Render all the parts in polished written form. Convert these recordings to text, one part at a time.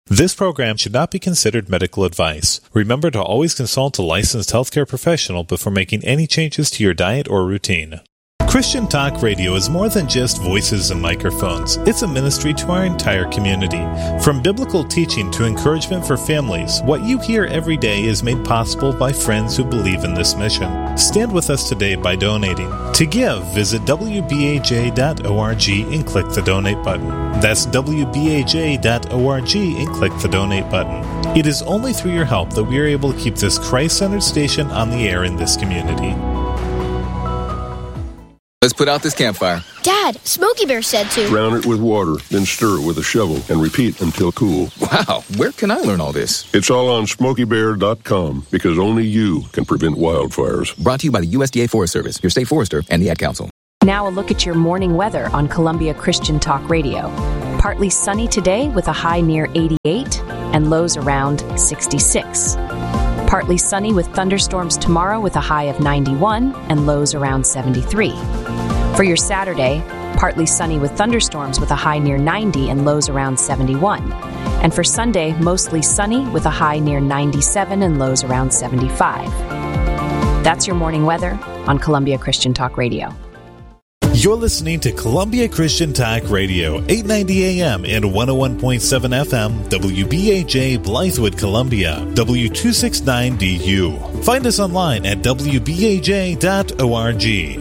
This program should not be considered medical advice. Remember to always consult a licensed healthcare professional before making any changes to your diet or routine. Christian Talk Radio is more than just voices and microphones. It's a ministry to our entire community. From biblical teaching to encouragement for families, what you hear every day is made possible by friends who believe in this mission. Stand with us today by donating. To give, visit wbaj.org and click the donate button. That's wbaj.org and click the donate button. It is only through your help that we are able to keep this Christ-centered station on the air in this community. Let's put out this campfire. Dad, Smokey Bear said to drown it with water, then stir it with a shovel and repeat until cool. Wow, where can I learn all this? It's all on SmokeyBear.com because only you can prevent wildfires. Brought to you by the USDA Forest Service, your state forester, and the Ad Council. Now a look at your morning weather on Columbia Christian Talk Radio. Partly sunny today with a high near 88 and lows around 66. Partly sunny with thunderstorms tomorrow with a high of 91 and lows around 73. For your Saturday, partly sunny with thunderstorms with a high near 90 and lows around 71. And for Sunday, mostly sunny with a high near 97 and lows around 75. That's your morning weather on Columbia Christian Talk Radio. You're listening to Columbia Christian Talk Radio, 890 AM and 101.7 FM, WBAJ Blythewood, Columbia, W269DU. Find us online at wbaj.org.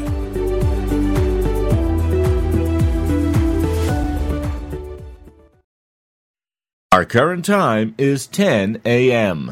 Our current time is 10 a.m.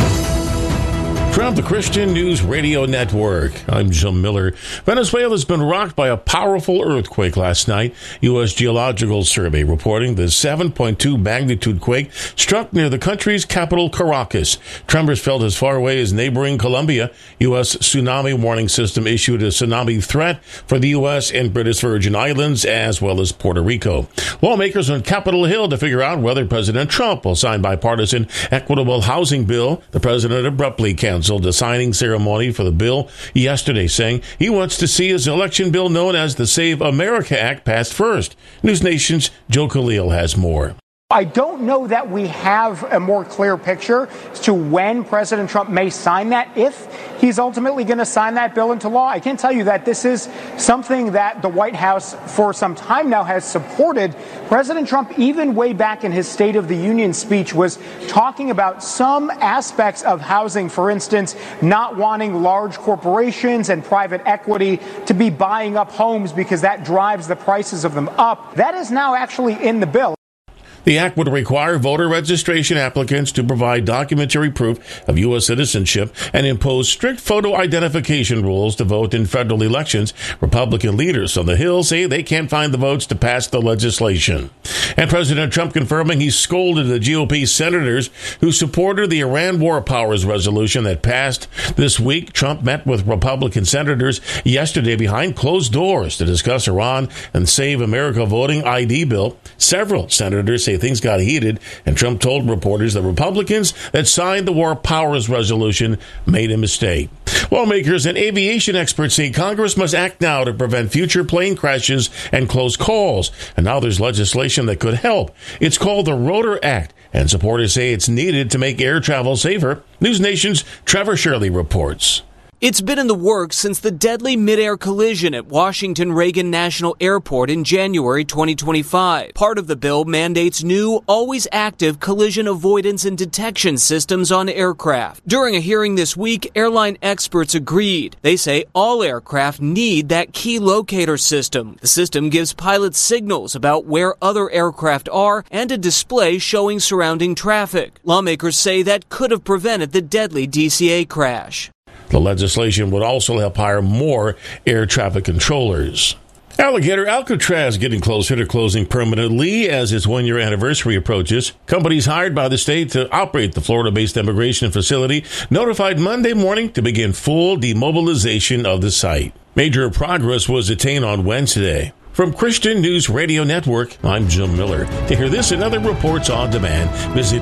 From the Christian News Radio Network, I'm Jim Miller. Venezuela's been rocked by a powerful earthquake last night. U.S. Geological Survey reporting the 7.2 magnitude quake struck near the country's capital, Caracas. Tremors felt as far away as neighboring Colombia. U.S. Tsunami Warning System issued a tsunami threat for the U.S. and British Virgin Islands, as well as Puerto Rico. Lawmakers on Capitol Hill to figure out whether President Trump will sign bipartisan equitable housing bill. The president abruptly canceled the signing ceremony for the bill yesterday, saying he wants to see his election bill known as the Save America Act passed first. News Nation's Joe Khalil has more. I don't know that we have a more clear picture as to when President Trump may sign that, if he's ultimately going to sign that bill into law. I can tell you that this is something that the White House for some time now has supported. President Trump, even way back in his State of the Union speech, was talking about some aspects of housing, for instance, not wanting large corporations and private equity to be buying up homes because that drives the prices of them up. That is now actually in the bill. The act would require voter registration applicants to provide documentary proof of U.S. citizenship and impose strict photo identification rules to vote in federal elections. Republican leaders on the Hill say they can't find the votes to pass the legislation. And President Trump confirming he scolded the GOP senators who supported the Iran War Powers resolution that passed this week. Trump met with Republican senators yesterday behind closed doors to discuss Iran and Save America voting ID bill. Several senators say things got heated, and Trump told reporters that Republicans that signed the War Powers resolution made a mistake. Lawmakers and aviation experts say Congress must act now to prevent future plane crashes and close calls. And now there's legislation that could help. It's called the Rotor Act, and supporters say it's needed to make air travel safer. News Nation's Trevor Shirley reports. It's been in the works since the deadly mid-air collision at Washington Reagan National Airport in January 2025. Part of the bill mandates new, always active collision avoidance and detection systems on aircraft. During a hearing this week, airline experts agreed. They say all aircraft need that key locator system. The system gives pilots signals about where other aircraft are and a display showing surrounding traffic. Lawmakers say that could have prevented the deadly DCA crash. The legislation would also help hire more air traffic controllers. Alligator Alcatraz getting closer to closing permanently as its one-year anniversary approaches. Companies hired by the state to operate the Florida-based immigration facility notified Monday morning to begin full demobilization of the site. Major progress was attained on Wednesday. From Christian News Radio Network, I'm Jim Miller. To hear this and other reports on demand, visit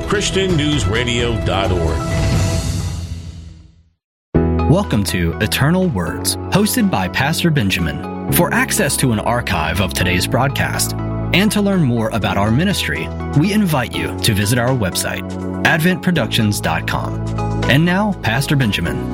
ChristianNewsRadio.org. Welcome to Eternal Words, hosted by Pastor Benjamin. For access to an archive of today's broadcast, And to learn more about our ministry, we invite you to visit our website, adventproductions.com. And now, Pastor Benjamin.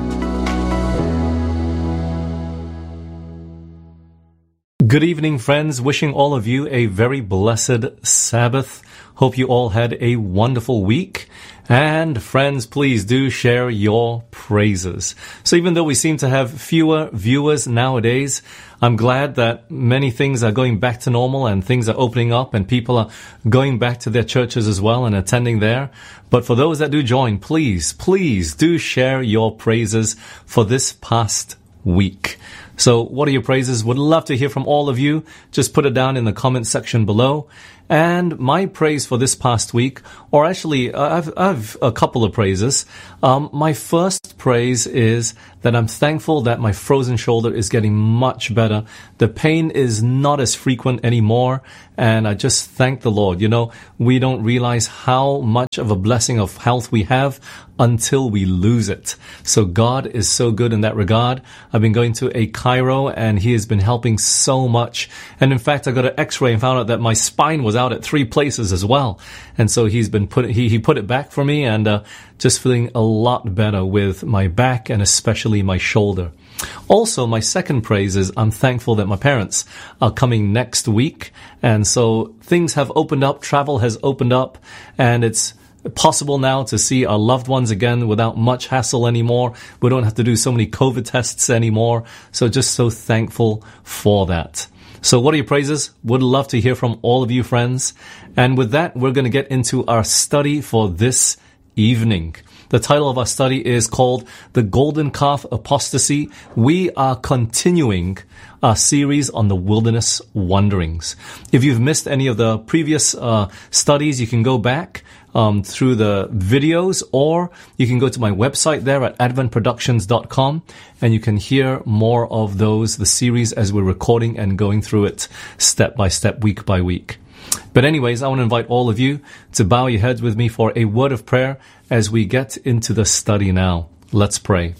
Good evening, friends. Wishing all of you a very blessed Sabbath. Hope you all had a wonderful week. And friends, please do share your praises. So even though we seem to have fewer viewers nowadays, I'm glad that many things are going back to normal and things are opening up and people are going back to their churches as well and attending there. But for those that do join, please do share your praises for this past week. So what are your praises? Would love to hear from all of you. Just put it down in the comment section below. And my praise for this past week, or actually, I've a couple of praises. My first praise is that I'm thankful that my frozen shoulder is getting much better. The pain is not as frequent anymore, and I just thank the Lord. You know, we don't realize how much of a blessing of health we have until we lose it. So God is so good in that regard. I've been going to a chiro, and he has been helping so much. And in fact, I got an x-ray and found out that my spine was out at 3 places as well. And so he put it back for me, and just feeling a lot better with my back and especially my shoulder. Also, my second praise is I'm thankful that my parents are coming next week. And so things have opened up, travel has opened up, and it's possible now to see our loved ones again without much hassle anymore. We don't have to do so many COVID tests anymore. So just so thankful for that. So what are your praises? Would love to hear from all of you, friends. And with that, we're going to get into our study for this evening. The title of our study is called The Golden Calf Apostasy. We are continuing our series on the wilderness wanderings. If you've missed any of the previous studies, you can go back through the videos, or you can go to my website there at adventproductions.com, and you can hear more of those, the series, as we're recording and going through it step by step, week by week. But anyways, I want to invite all of you to bow your heads with me for a word of prayer as we get into the study now. Let's pray.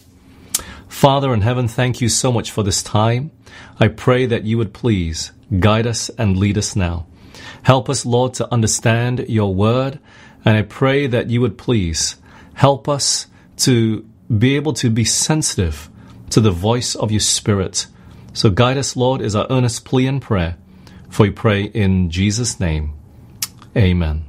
Father in heaven, thank you so much for this time. I pray that you would please guide us and lead us now. Help us, Lord, to understand your word. And I pray that you would please help us to be able to be sensitive to the voice of your Spirit. So guide us, Lord, is our earnest plea and prayer. For we pray in Jesus' name. Amen.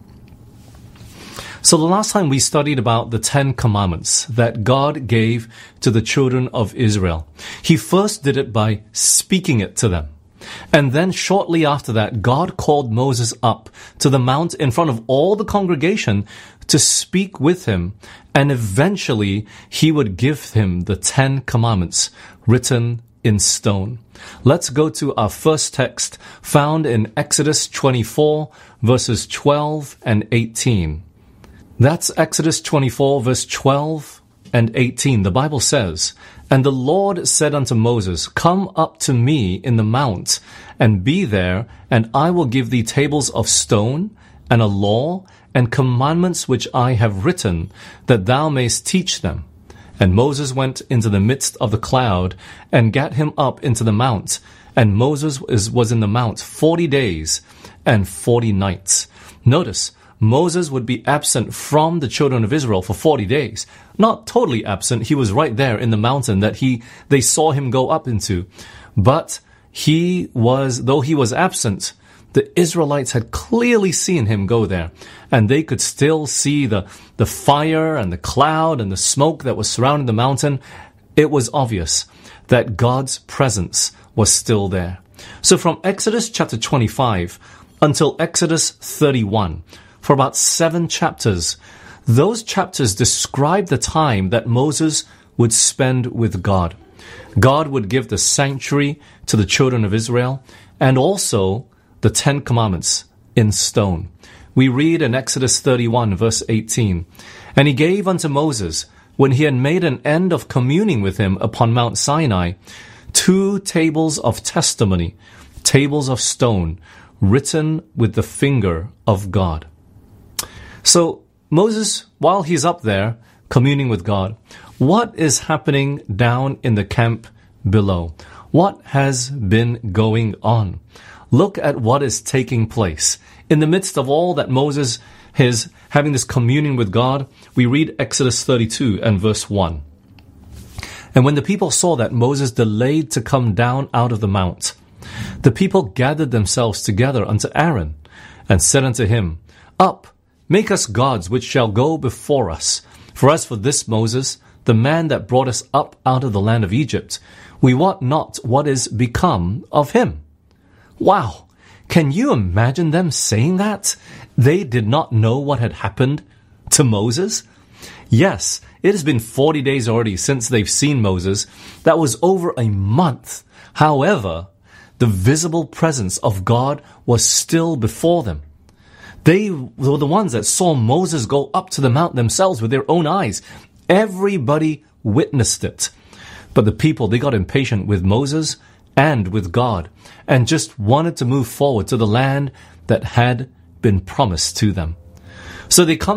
So the last time we studied about the 10 commandments that God gave to the children of Israel. He first did it by speaking it to them. And then shortly after that, God called Moses up to the mount in front of all the congregation to speak with him. And eventually, he would give him the 10 commandments written in stone. Let's go to our first text found in Exodus 24, verses 12 and 18. That's Exodus 24, verse 12 and 18. The Bible says, "And the Lord said unto Moses, Come up to me in the mount, and be there, and I will give thee tables of stone, and a law, and commandments which I have written, that thou mayst teach them. And Moses went into the midst of the cloud, and gat him up into the mount. And Moses was in the mount 40 days and 40 nights. Notice, Moses would be absent from the children of Israel for 40 days. Not totally absent. He was right there in the mountain that they saw him go up into. But though he was absent, the Israelites had clearly seen him go there. And they could still see the fire and the cloud and the smoke that was surrounding the mountain. It was obvious that God's presence was still there. So from Exodus chapter 25 until Exodus 31, for about 7 chapters, those chapters describe the time that Moses would spend with God. God would give the sanctuary to the children of Israel, and also the 10 commandments in stone. We read in Exodus 31, verse 18, "And he gave unto Moses, when he had made an end of communing with him upon Mount Sinai, 2 tables of testimony, tables of stone, written with the finger of God." So Moses, while he's up there communing with God, what is happening down in the camp below? What has been going on? Look at what is taking place. In the midst of all that Moses is having this communion with God, we read Exodus 32 and verse 1. And when the people saw that Moses delayed to come down out of the mount, the people gathered themselves together unto Aaron, and said unto him, Up, make us gods which shall go before us. For as for this Moses, the man that brought us up out of the land of Egypt, we wot not what is become of him. Wow! Can you imagine them saying that? They did not know what had happened to Moses? Yes, it has been 40 days already since they've seen Moses. That was over a month. However, the visible presence of God was still before them. They were the ones that saw Moses go up to the mount themselves with their own eyes. Everybody witnessed it. But the people, they got impatient with Moses and with God, and just wanted to move forward to the land that had been promised to them. So they come